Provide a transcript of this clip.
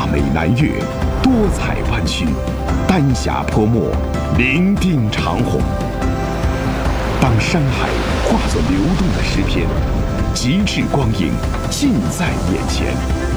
大美南岳，多彩湾区，丹霞泼墨，伶仃长虹。当山海化作流动的诗篇，极致光影尽在眼前。